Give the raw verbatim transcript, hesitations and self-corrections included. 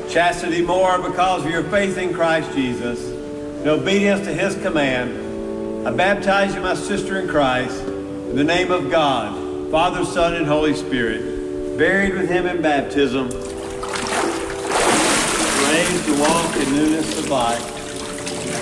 chastity more because of your faith in Christ Jesus, in obedience to his command. I baptize you, my sister in Christ, in the name of God, Father, Son, and Holy Spirit, buried with him in baptism, raised to walk in newness of life.